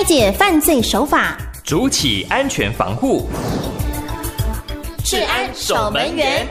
解犯罪手法， 筑起安全防护。 治安守门员。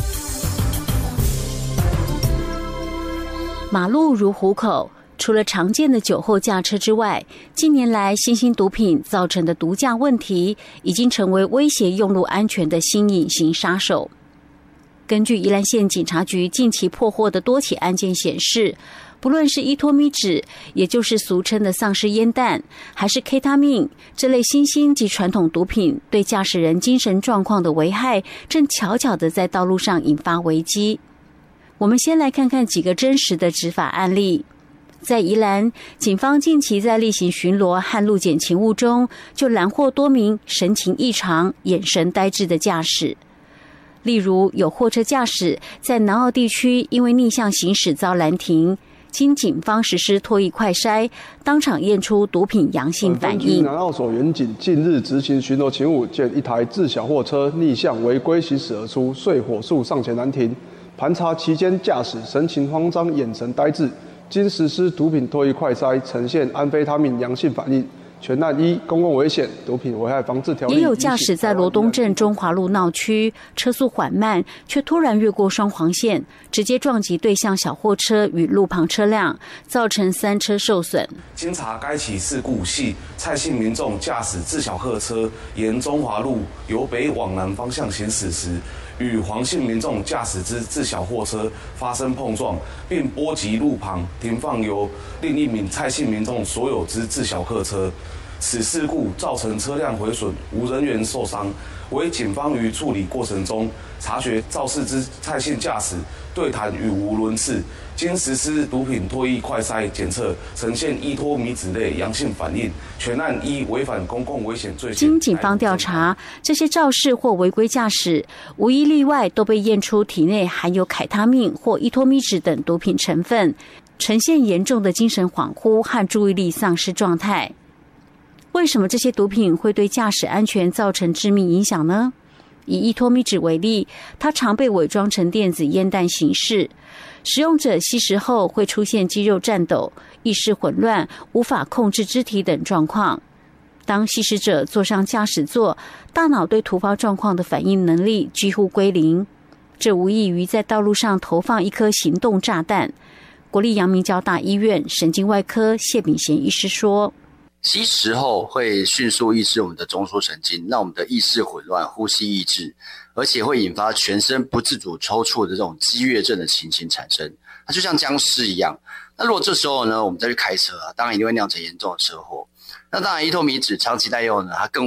马路如虎口，除了常见的酒后驾车之外，近年来新兴毒品造成的毒驾问题，已经成为威胁用路安全的新隐形杀手。根据宜兰县警察局近期破获的多起案件显示，不论是依托咪酯，也就是俗称的丧尸烟弹，还是 K 他命这类新兴及传统毒品，对驾驶人精神状况的危害，正悄悄地在道路上引发危机。我们先来看看几个真实的执法案例。在宜兰，警方近期在例行巡逻和路检勤务中，就拦获多名神情异常、眼神呆滞的驾驶。例如，有货车驾驶在南澳地区因为逆向行驶遭拦停，经警方实施唾液快筛，当场验出毒品阳性反应。 南澳所员警近日执行巡逻勤务，见一台自小货车逆向违规行驶而出，遂火速上前拦停。盘查期间，驾驶神情慌张、眼神呆滞，经实施毒品唾液快筛，呈现安非他命阳性反应。全案依公共危险、毒品危害防治条例。也有驾驶在罗东镇中华路闹区，车速缓慢，却突然越过双黄线，直接撞击对向小货车与路旁车辆，造成3车受损。 经查，该起事故系蔡姓民众驾驶自小客车沿中华路由北往南方向行驶时，与黄姓民众驾驶之自小货车发生碰撞，并波及路旁停放由另一名蔡姓民众所有之自小客车。此事故造成车辆毁损，无人员受伤。为警方于处理过程中察觉肇事之蔡姓驾驶对谈语无伦次，经实施毒品唾液快筛检测，呈现依托咪酯类阳性反应，全案依违反公共危险罪。 经警方调查，这些肇事或违规驾驶无一例外都被验出体内含有凯他命或依托咪酯等毒品成分，呈现严重的精神恍惚和注意力丧失状态。为什么这些毒品会对驾驶安全造成致命影响呢？以依托咪酯为例，它常被伪装成电子烟弹形式，使用者吸食后会出现肌肉颤抖、意识混乱、无法控制肢体等状况。当吸食者坐上驾驶座，大脑对突发状况的反应能力几乎归零，这无异于在道路上投放一颗行动炸弹。国立阳明交大医院神经外科谢炳贤医师说， 吸食后会迅速抑制我们的中枢神经，让我们的意识混乱、呼吸抑制，而且会引发全身不自主抽搐的这种激越症的情形产生。它就像僵尸一样。那如果这时候呢，我们再去开车当然一定会酿成严重的车祸。那当然，依托咪酯长期耐用呢，它更